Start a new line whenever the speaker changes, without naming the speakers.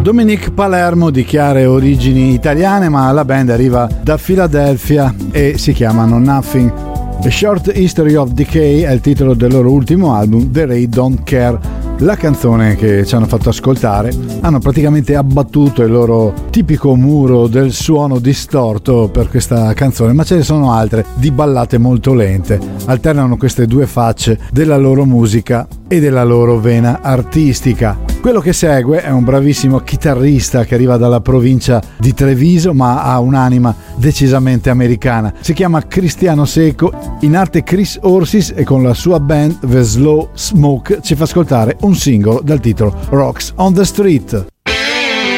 Dominique Palermo di chiare origini italiane, ma la band arriva da Filadelfia e si chiamano Nothing. A Short History of Decay è il titolo del loro ultimo album, The Ray Don't Care. La canzone che ci hanno fatto ascoltare hanno praticamente abbattuto il loro tipico muro del suono distorto per questa canzone, ma ce ne sono altre di ballate molto lente. Alternano queste due facce della loro musica e della loro vena artistica. Quello che segue è un bravissimo chitarrista che arriva dalla provincia di Treviso, ma ha un'anima decisamente americana. Si chiama Cristiano Secco, in arte Chris Orsis, e con la sua band The Slow Smoke ci fa ascoltare un singolo dal titolo Rocks on the Street.